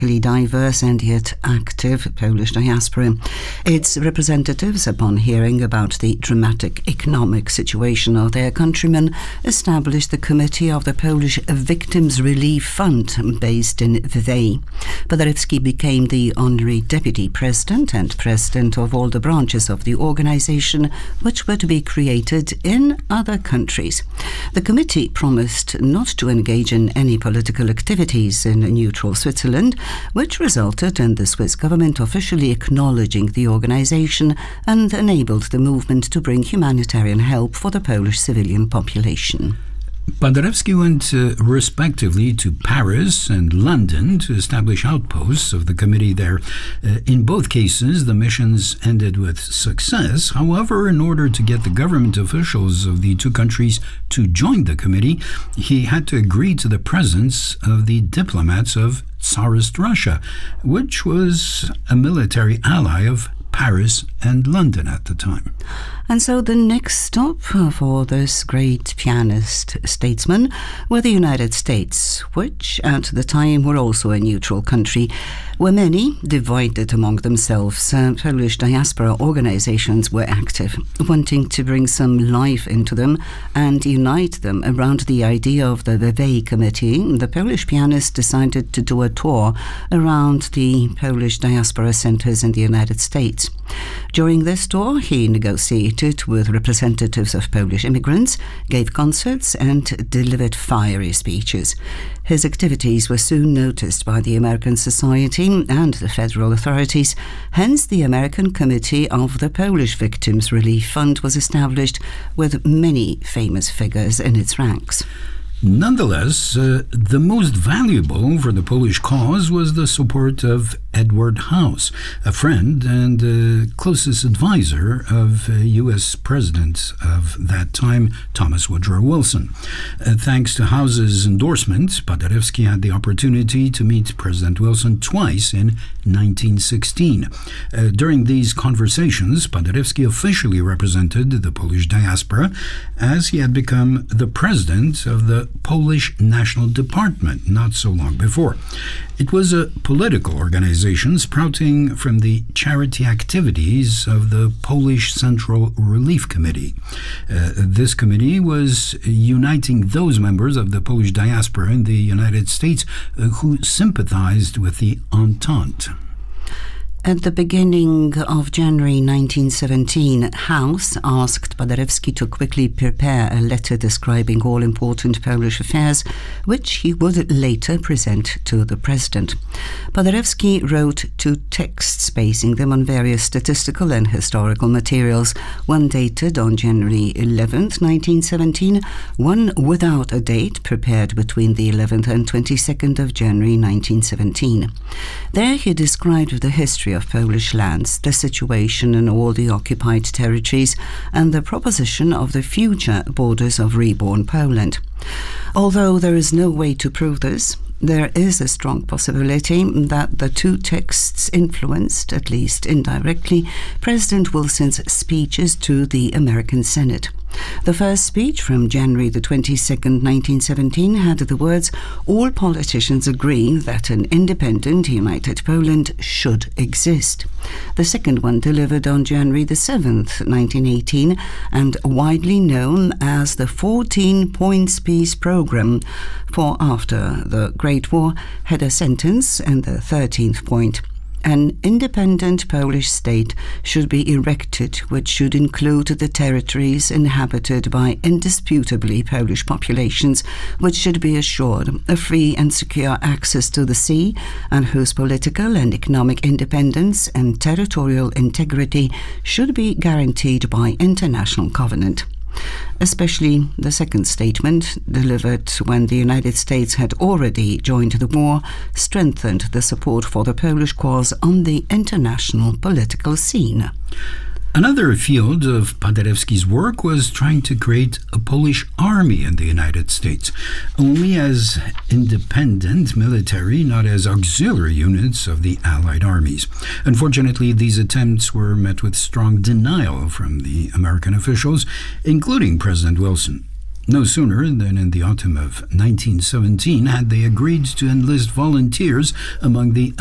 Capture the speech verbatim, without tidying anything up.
diverse and yet active Polish diaspora. Its representatives, upon hearing about the dramatic economic situation of their countrymen, established the Committee of the Polish Victims Relief Fund based in Lviv. Paderewski became the honorary deputy president and president of all the branches of the organization, which were to be created in other countries. The committee promised not to engage in any political activities in neutral Switzerland, which resulted in the Swiss government officially acknowledging the organization and enabled the movement to bring humanitarian help for the Polish civilian population. Paderewski went uh, respectively to Paris and London to establish outposts of the committee there. Uh, in both cases, the missions ended with success. However, in order to get the government officials of the two countries to join the committee, he had to agree to the presence of the diplomats of Tsarist Russia, which was a military ally of Paris and London at the time. And so the next stop for this great pianist statesman were the United States, which at the time were also a neutral country, where many, divided among themselves, uh, Polish diaspora organizations were active, wanting to bring some life into them and unite them around the idea of the Lviv Committee. The Polish pianist decided to do a tour around the Polish diaspora centers in the United States. During this tour, he negotiated with representatives of Polish immigrants, gave concerts and delivered fiery speeches. His activities were soon noticed by the American Society and the federal authorities. Hence, the American Committee of the Polish Victims Relief Fund was established, with many famous figures in its ranks. Nonetheless, uh, the most valuable for the Polish cause was the support of Edward House, a friend and uh, closest advisor of uh, U S President of that time, Thomas Woodrow Wilson. Uh, thanks to House's endorsement, Paderewski had the opportunity to meet President Wilson twice in nineteen sixteen. Uh, during these conversations, Paderewski officially represented the Polish diaspora, as he had become the president of the Polish National Department not so long before. It was a political organization sprouting from the charity activities of the Polish Central Relief Committee. Uh, this committee was uniting those members of the Polish diaspora in the United States uh, who sympathized with the Entente. At the beginning of January nineteen seventeen, House asked Paderewski to quickly prepare a letter describing all important Polish affairs, which he would later present to the president. Paderewski wrote two texts basing them on various statistical and historical materials, one dated on January eleventh, nineteen seventeen, one without a date, prepared between the eleventh and twenty-second of January nineteen seventeen. There he described the history of Polish lands, the situation in all the occupied territories, and the proposition of the future borders of reborn Poland. Although there is no way to prove this, there is a strong possibility that the two texts influenced, at least indirectly, President Wilson's speeches to the American Senate. The first speech, from January the twenty-second, nineteen seventeen, had the words, "All politicians agree that an independent, united Poland should exist." The second one, delivered on January the seventh, nineteen eighteen, and widely known as the fourteen points Peace Program, for after the Great War, had a sentence in the thirteenth point: "An independent Polish state should be erected, which should include the territories inhabited by indisputably Polish populations, which should be assured a free and secure access to the sea, and whose political and economic independence and territorial integrity should be guaranteed by international covenant." Especially the second statement, delivered when the United States had already joined the war, strengthened the support for the Polish cause on the international political scene. Another field of Paderewski's work was trying to create a Polish army in the United States, only as independent military, not as auxiliary units of the Allied armies. Unfortunately, these attempts were met with strong denial from the American officials, including President Wilson. No sooner than in the autumn of nineteen seventeen had they agreed to enlist volunteers among the